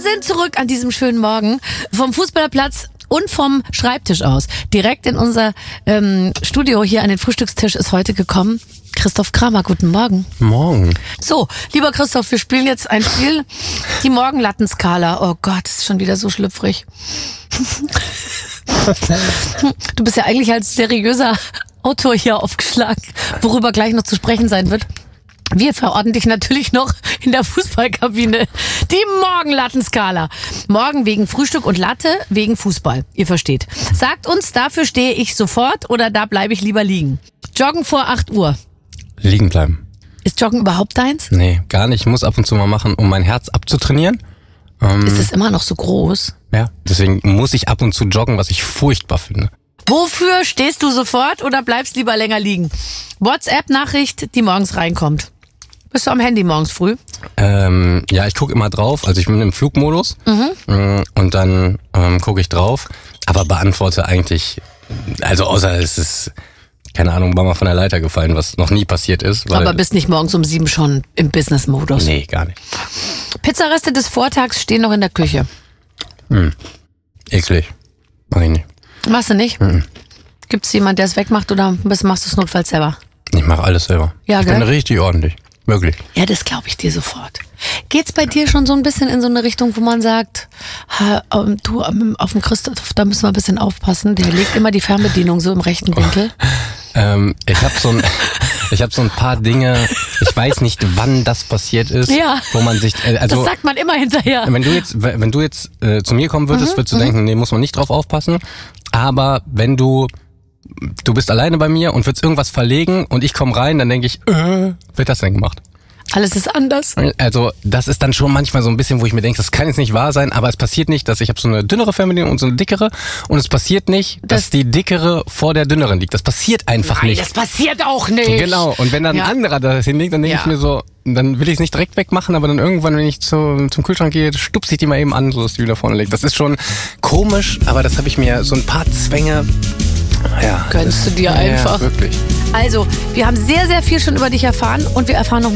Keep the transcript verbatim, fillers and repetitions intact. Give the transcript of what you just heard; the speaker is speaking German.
sind zurück an diesem schönen Morgen vom Fußballerplatz und vom Schreibtisch aus. Direkt in unser ähm, Studio hier an den Frühstückstisch ist heute gekommen Christoph Kramer. Guten Morgen. Morgen. So, lieber Christoph, wir spielen jetzt ein Spiel, die Morgenlattenskala. Oh Gott, das ist schon wieder so schlüpfrig. Du bist ja eigentlich als seriöser Autor hier aufgeschlagen, worüber gleich noch zu sprechen sein wird. Wir verorten dich natürlich noch in der Fußballkabine. Die Morgenlattenskala. Morgen wegen Frühstück und Latte wegen Fußball. Ihr versteht. Sagt uns, dafür stehe ich sofort oder da bleibe ich lieber liegen. Joggen vor acht Uhr. Liegen bleiben. Ist Joggen überhaupt deins? Nee, gar nicht. Ich muss ab und zu mal machen, um mein Herz abzutrainieren. Ähm, Ist es immer noch so groß? Ja, deswegen muss ich ab und zu joggen, was ich furchtbar finde. Wofür stehst du sofort oder bleibst lieber länger liegen? WhatsApp-Nachricht, die morgens reinkommt. Bist du am Handy morgens früh? Ähm, ja, ich gucke immer drauf. Also ich bin im Flugmodus mhm. und dann ähm, gucke ich drauf, aber beantworte eigentlich, also außer es ist, keine Ahnung, war mal von der Leiter gefallen, was noch nie passiert ist. Weil, aber bist nicht morgens um sieben schon im Business-Modus? Nee, gar nicht. Pizzareste des Vortags stehen noch in der Küche. Hm. Eklig. Mach ich nicht. Machst du nicht? Mhm. Gibt es jemanden, der es wegmacht oder machst du es notfalls selber? Ich mache alles selber. Ja, ich gell? bin richtig ordentlich. Wirklich. Ja, das glaube ich dir sofort. Geht's bei dir schon so ein bisschen in so eine Richtung, wo man sagt, ha, ähm, du, ähm, auf dem Christoph, da müssen wir ein bisschen aufpassen, der legt immer die Fernbedienung so im rechten Winkel? Oh. Ähm, ich habe so ein, ich habe so ein paar Dinge, ich weiß nicht, wann das passiert ist, ja, wo man sich, äh, also das sagt man immer hinterher. Wenn du jetzt, wenn du jetzt äh, zu mir kommen würdest, mhm, würdest du mhm. denken, nee, muss man nicht drauf aufpassen. Aber wenn du Du bist alleine bei mir und willst irgendwas verlegen und ich komme rein, dann denke ich, äh, wird das denn gemacht? Alles ist anders. Also das ist dann schon manchmal so ein bisschen, wo ich mir denke, das kann jetzt nicht wahr sein, aber es passiert nicht, dass ich habe so eine dünnere Fernbedienung und so eine dickere und es passiert nicht, das dass die dickere vor der dünneren liegt. Das passiert einfach Nein, nicht. Das passiert auch nicht. Genau, und wenn dann ja. ein anderer da hinlegt, dann denke ja. ich mir so, dann will ich es nicht direkt wegmachen, aber dann irgendwann, wenn ich zu, zum Kühlschrank gehe, stupse ich die mal eben an, so dass die wieder vorne liegt. Das ist schon komisch, aber das habe ich mir, so ein paar Zwänge... Ja, gönnst du dir ja, einfach. Wirklich. Also, wir haben sehr, sehr viel schon über dich erfahren und wir erfahren noch